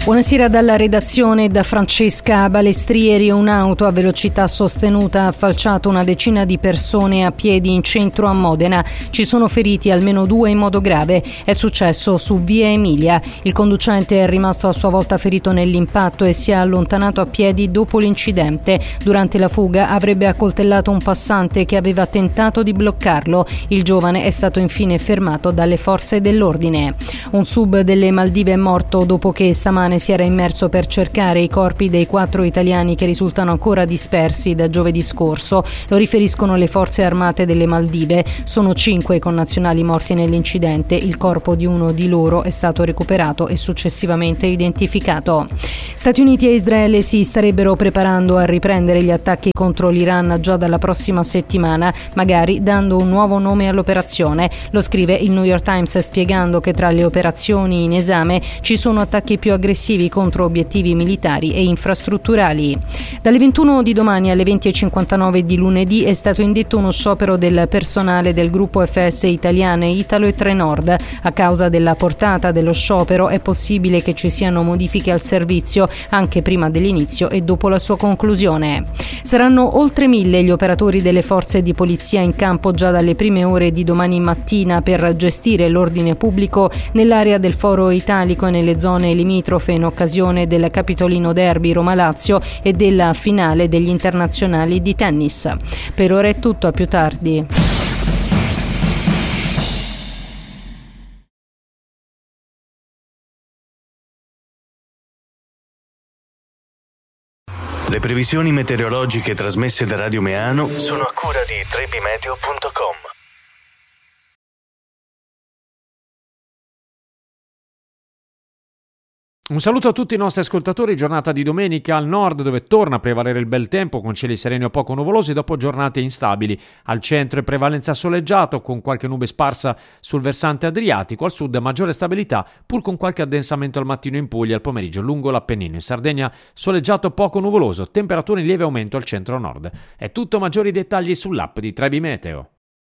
Buonasera dalla redazione da Francesca Balestrieri. Un'auto a velocità sostenuta ha falciato una decina di persone a piedi in centro a Modena. Ci sono feriti almeno 2 in modo grave. È successo su via Emilia. Il conducente è rimasto a sua volta ferito nell'impatto e si è allontanato a piedi dopo l'incidente. Durante la fuga avrebbe accoltellato un passante che aveva tentato di bloccarlo. Il giovane è stato infine fermato dalle forze dell'ordine. Un sub delle Maldive è morto dopo che stamane si era immerso per cercare i corpi dei 4 italiani che risultano ancora dispersi da giovedì scorso. Lo riferiscono le forze armate delle Maldive. Sono 5 connazionali morti nell'incidente. Il corpo di uno di loro è stato recuperato e successivamente identificato. Stati Uniti e Israele si starebbero preparando a riprendere gli attacchi contro l'Iran già dalla prossima settimana, magari dando un nuovo nome all'operazione. Lo scrive il New York Times, spiegando che tra le operazioni in esame ci sono attacchi più aggressivi contro obiettivi militari e infrastrutturali. Dalle 21 di domani alle 20:59 di lunedì è stato indetto uno sciopero del personale del gruppo FS Italiane, Italo e Trenord. A causa della portata dello sciopero è possibile che ci siano modifiche al servizio anche prima dell'inizio e dopo la sua conclusione. Saranno oltre 1000 gli operatori delle forze di polizia in campo già dalle prime ore di domani mattina per gestire l'ordine pubblico nell'area del Foro Italico e nelle zone limitrofe in occasione del Capitolino Derby Roma-Lazio e della finale degli internazionali di tennis. Per ora è tutto, a più tardi. Le previsioni meteorologiche trasmesse da Radio Meano sono a cura di trebimeteo.com. Un saluto a tutti i nostri ascoltatori. Giornata di domenica al nord, dove torna a prevalere il bel tempo con cieli sereni o poco nuvolosi dopo giornate instabili. Al centro è prevalenza soleggiato con qualche nube sparsa sul versante adriatico, al sud maggiore stabilità pur con qualche addensamento al mattino in Puglia e al pomeriggio lungo l'Appennino. In Sardegna soleggiato poco nuvoloso, temperature in lieve aumento al centro nord. È tutto, maggiori dettagli sull'app di Trebi Meteo.